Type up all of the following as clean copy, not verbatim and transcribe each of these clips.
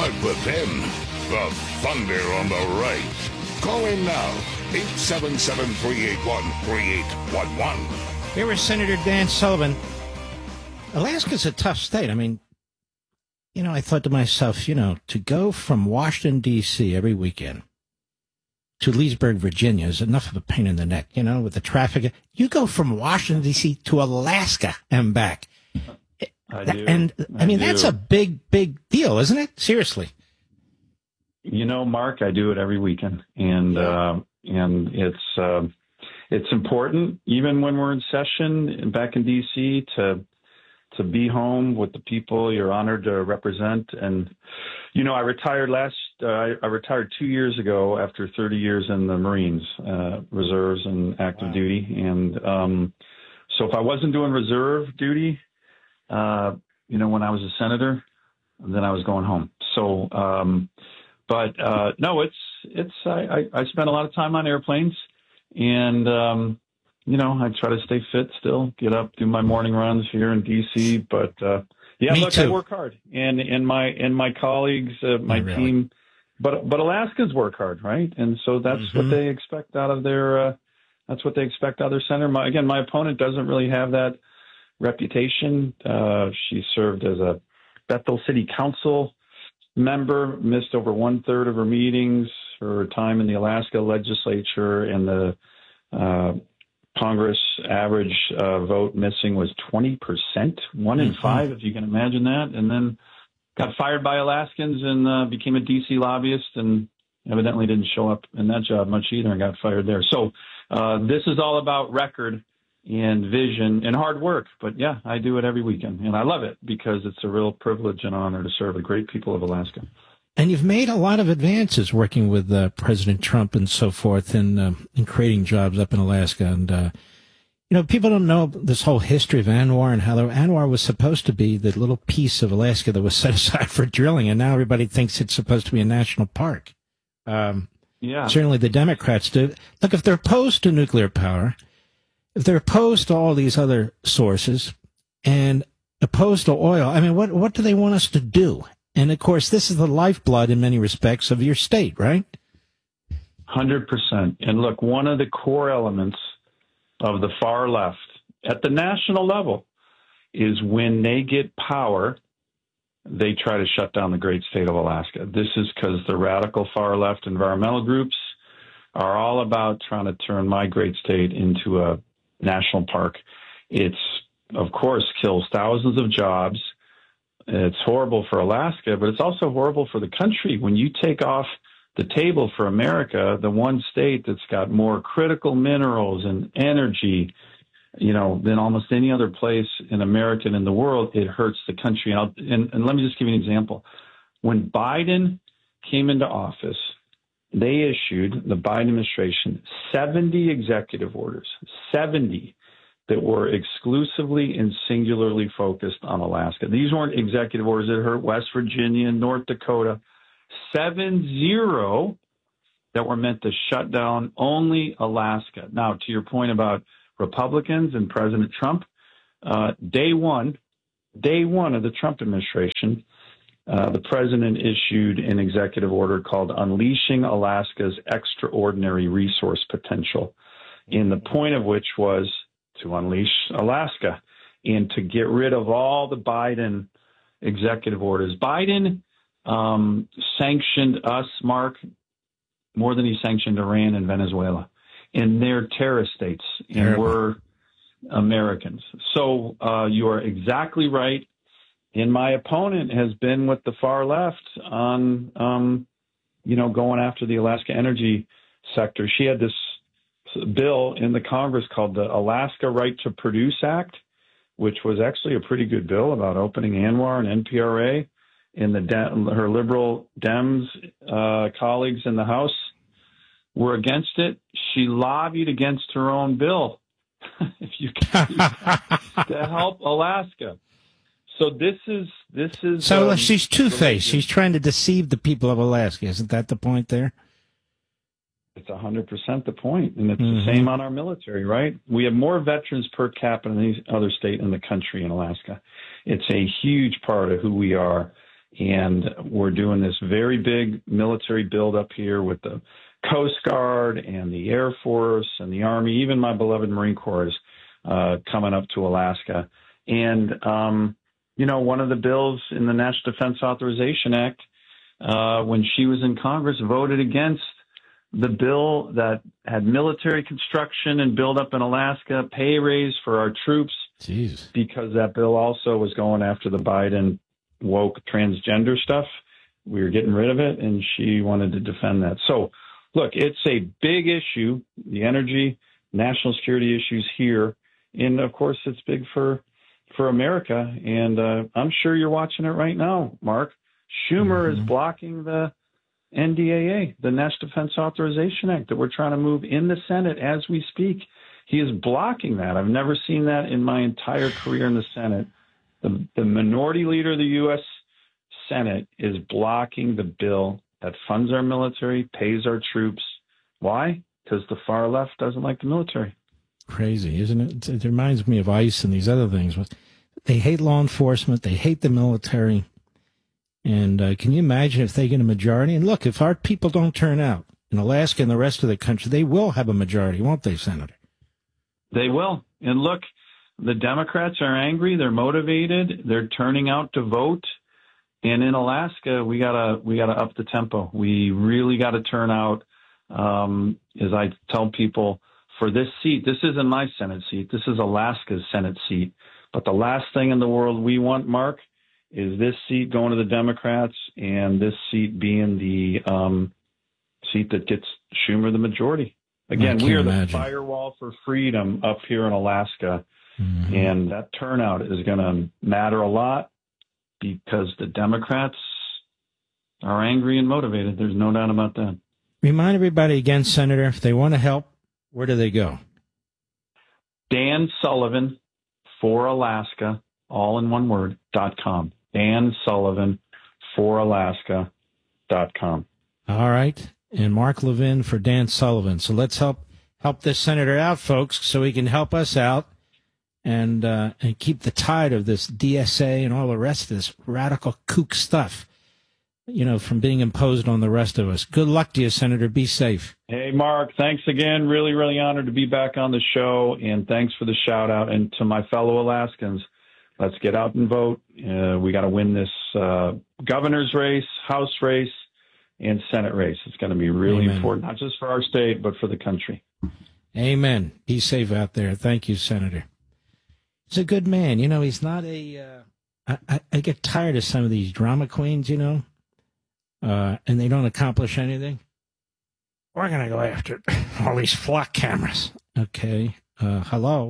start with him, the Thunder on the right. Call in now, 877-381-3811. Here was Senator Dan Sullivan. Alaska's a tough state. I mean, I thought to myself, to go from Washington, D.C. every weekend to Leesburg, Virginia is enough of a pain in the neck, with the traffic. You go from Washington, D.C. to Alaska and back. I do. And, that's a big, big deal, isn't it? Seriously. Mark, I do it every weekend. And it's important, even when we're in session back in D.C., to be home with the people you're honored to represent. And, I retired I retired 2 years ago after 30 years in the Marines, reserves and active duty. And so if I wasn't doing reserve duty, when I was a senator, then I was going home. So, no, I spent a lot of time on airplanes, and, I try to stay fit still, get up, do my morning runs here in DC, but, I work hard, and my colleagues, my team, but Alaskans work hard, right? And so that's what they expect out of their senator. My opponent doesn't really have that reputation. She served as a Bethel City Council member, missed over 1/3 of her meetings for her time in the Alaska legislature, and the Congress average vote missing was 20%, 1 in 5, if you can imagine that. And then got fired by Alaskans and became a DC lobbyist, and evidently didn't show up in that job much either and got fired there. So this is all about record and vision and hard work. But yeah, I do it every weekend, and I love it because it's a real privilege and honor to serve the great people of Alaska. And you've made a lot of advances working with President Trump and so forth in creating jobs up in Alaska. And, people don't know this whole history of ANWR and how ANWR was supposed to be the little piece of Alaska that was set aside for drilling, and now everybody thinks it's supposed to be a national park. Certainly the Democrats do. Look, if they're opposed to nuclear power, if they're opposed to all these other sources and opposed to oil, what do they want us to do? And, of course, this is the lifeblood in many respects of your state, right? 100%. And look, one of the core elements of the far left at the national level is when they get power, they try to shut down the great state of Alaska. This is because the radical far left environmental groups are all about trying to turn my great state into a national park. It's, of course, kills thousands of jobs. It's horrible for Alaska, but it's also horrible for the country. When you take off the table for America, the one state that's got more critical minerals and energy, than almost any other place in America and in the world, it hurts the country. And let me just give you an example. When Biden came into office, they issued, the Biden administration, 70 executive orders, 70 that were exclusively and singularly focused on Alaska. These weren't executive orders that hurt West Virginia and North Dakota. 70 that were meant to shut down only Alaska. Now, to your point about Republicans and President Trump, day one of the Trump administration, the president issued an executive order called Unleashing Alaska's Extraordinary Resource Potential, and the point of which was to unleash Alaska and to get rid of all the Biden executive orders. Biden sanctioned us, Mark, more than he sanctioned Iran and Venezuela. And they're terrorist states, and we're Americans. So you are exactly right. And my opponent has been with the far left on, going after the Alaska energy sector. She had this bill in the Congress called the Alaska Right to Produce Act, which was actually a pretty good bill about opening ANWR and NPRA. And her liberal Dems colleagues in the House were against it. She lobbied against her own bill, if you can, to help Alaska. So this is. So she's two-faced. She's trying to deceive the people of Alaska. Isn't that the point there? It's 100% the point, and it's the same on our military, right? We have more veterans per capita than any other state in the country in Alaska. It's a huge part of who we are And we're doing this very big military buildup here with the Coast Guard and the Air Force and the Army. Even my beloved Marine Corps is coming up to Alaska. And, one of the bills in the National Defense Authorization Act, when she was in Congress, voted against the bill that had military construction and buildup in Alaska, pay raise for our troops. Jeez. Because that bill also was going after the Biden woke transgender stuff. We were getting rid of it, and she wanted to defend that. So, look, it's a big issue, the energy, national security issues here. And, of course, it's big for America. And I'm sure you're watching it right now, Mark. Schumer is blocking the NDAA, the National Defense Authorization Act, that we're trying to move in the Senate as we speak. He is blocking that. I've never seen that in my entire career in the Senate. The minority leader of the U.S. Senate is blocking the bill that funds our military, pays our troops. Why? Because the far left doesn't like the military. Crazy, isn't it? It reminds me of ICE and these other things. They hate law enforcement. They hate the military. And can you imagine if they get a majority? And look, if our people don't turn out in Alaska and the rest of the country, they will have a majority, won't they, Senator? They will. And look, the Democrats are angry. They're motivated. They're turning out to vote. And in Alaska, we gotta up the tempo. We really got to turn out. As I tell people, for this seat, this isn't my Senate seat. This is Alaska's Senate seat. But the last thing in the world we want, Mark, is this seat going to the Democrats and this seat being the seat that gets Schumer the majority. Again, we are the firewall for freedom up here in Alaska. Mm-hmm. And that turnout is going to matter a lot because the Democrats are angry and motivated. There's no doubt about that. Remind everybody again, Senator, if they want to help, where do they go? Dan Sullivan for Alaska, all in one word, .com. Dan Sullivan for Alaska.com. All right. And Mark Levin for Dan Sullivan. So let's help this senator out, folks, so he can help us out and keep the tide of this DSA and all the rest of this radical kook stuff, from being imposed on the rest of us. Good luck to you, Senator. Be safe. Hey, Mark, thanks again. Really, really honored to be back on the show, and thanks for the shout out. And to my fellow Alaskans, let's get out and vote. We got to win this governor's race, House race, and Senate race. It's going to be really important, not just for our state, but for the country. Amen. Be safe out there. Thank you, Senator. He's a good man. He's not a I get tired of some of these drama queens, and they don't accomplish anything. We're going to go after all these flock cameras. Okay. Hello.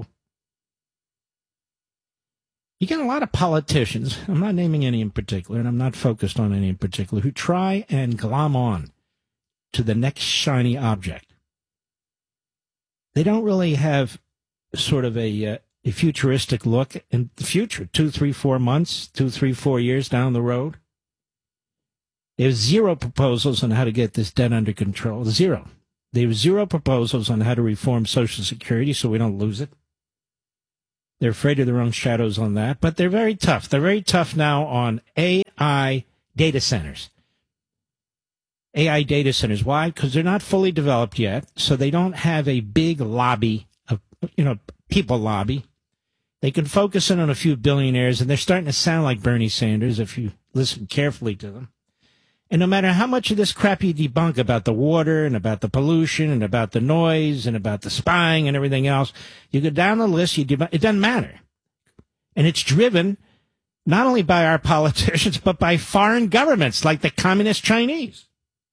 You get a lot of politicians, I'm not naming any in particular, and I'm not focused on any in particular, who try and glom on to the next shiny object. They don't really have sort of a futuristic look in the future, 2, 3, 4 months, 2, 3, 4 years down the road. There's zero proposals on how to get this debt under control. Zero. There's zero proposals on how to reform Social Security so we don't lose it. They're afraid of their own shadows on that, but they're very tough. They're very tough now on AI data centers. AI data centers. Why? Because they're not fully developed yet, so they don't have a big lobby of, people lobby. They can focus in on a few billionaires, and they're starting to sound like Bernie Sanders if you listen carefully to them. And no matter how much of this crap you debunk about the water and about the pollution and about the noise and about the spying and everything else, you go down the list, it doesn't matter. And it's driven not only by our politicians, but by foreign governments like the communist Chinese.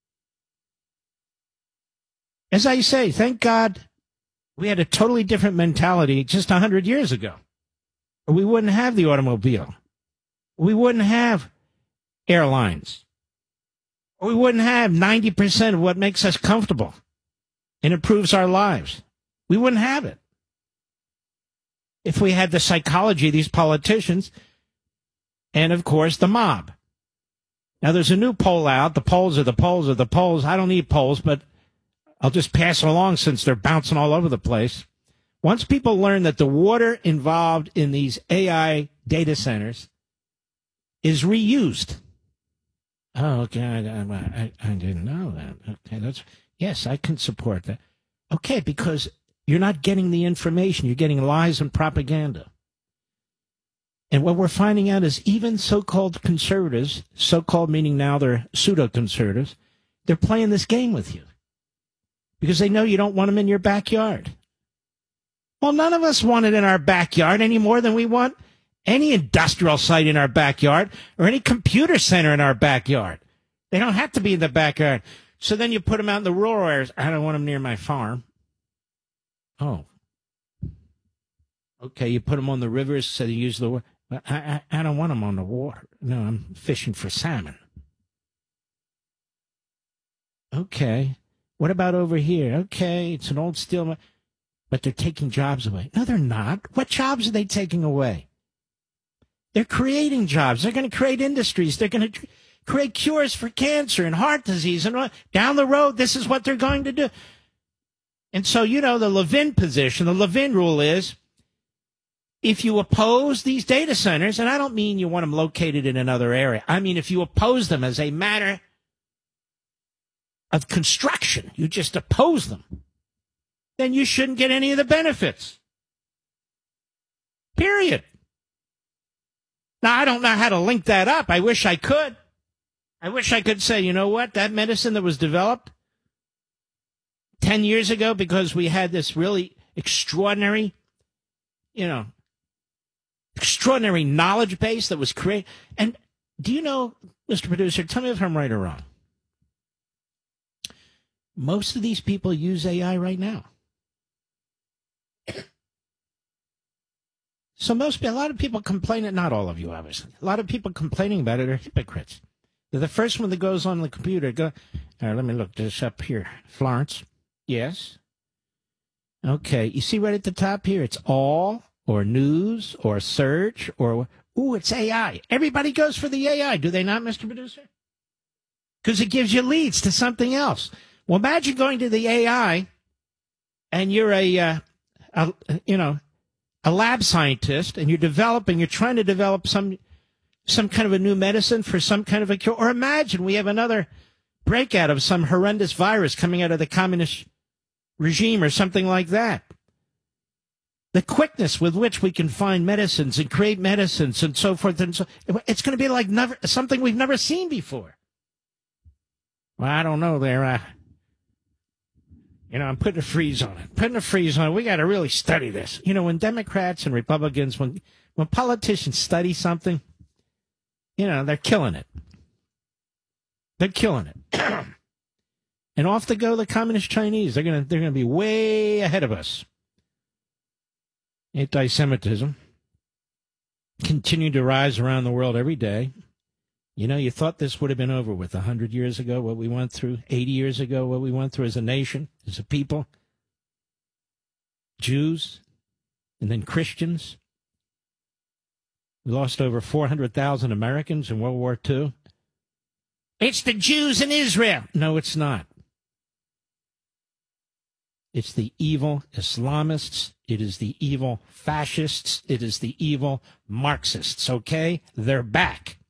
As I say, thank God we had a totally different mentality just 100 years ago. We wouldn't have the automobile. We wouldn't have airlines. We wouldn't have 90% of what makes us comfortable and improves our lives. We wouldn't have it if we had the psychology of these politicians and, of course, the mob. Now, there's a new poll out. The polls are the polls are the polls. I don't need polls, but I'll just pass it along since they're bouncing all over the place. Once people learn that the water involved in these AI data centers is reused, Oh, okay. I didn't know that. Okay, yes, I can support that. Okay, because you're not getting the information. You're getting lies and propaganda. And what we're finding out is even so-called conservatives, so-called meaning now they're pseudo-conservatives, they're playing this game with you because they know you don't want them in your backyard. Well, none of us want it in our backyard any more than we want any industrial site in our backyard or any computer center in our backyard. They don't have to be in the backyard. So then you put them out in the rural areas. I don't want them near my farm. Oh. Okay, you put them on the rivers so they use the water. I don't want them on the water. No, I'm fishing for salmon. Okay. What about over here? Okay, it's an old steel, but they're taking jobs away. No, they're not. What jobs are they taking away? They're creating jobs. They're going to create industries. They're going to create cures for cancer and heart disease. And down the road, this is what they're going to do. And so, you know, the Levin position, the Levin rule is, if you oppose these data centers, and I don't mean you want them located in another area. I mean, if you oppose them as a matter of construction, you just oppose them, then you shouldn't get any of the benefits. Period. Now, I don't know how to link that up. I wish I could. I wish I could say, you know what, that medicine that was developed 10 years ago because we had this really extraordinary, extraordinary knowledge base that was created. And do you know, Mr. Producer, tell me if I'm right or wrong. Most of these people use AI right now. So a lot of people complaining, not all of you, obviously. A lot of people complaining about it are hypocrites. They're the first one that goes on the computer. Let me look this up here. Florence. Yes. Okay. You see right at the top here, it's all or news or search or, it's AI. Everybody goes for the AI. Do they not, Mr. Producer? Because it gives you leads to something else. Well, imagine going to the AI and you're a lab scientist and you're trying to develop some kind of a new medicine for some kind of a cure. Or imagine we have another breakout of some horrendous virus coming out of the communist regime or something like that. The quickness with which we can find medicines and create medicines and so forth and so, it's going to be like something we've never seen before. Well, I don't know there. I'm putting a freeze on it. We got to really study this. When Democrats and Republicans, when politicians study something, they're killing it. They're killing it. And off to go the communist Chinese. They're gonna be way ahead of us. Anti-Semitism continue to rise around the world every day. You thought this would have been over with 100 years ago, what we went through, 80 years ago, what we went through as a nation, as a people. Jews, and then Christians. We lost over 400,000 Americans in World War II. It's the Jews in Israel. No, it's not. It's the evil Islamists. It is the evil fascists. It is the evil Marxists, okay? They're back.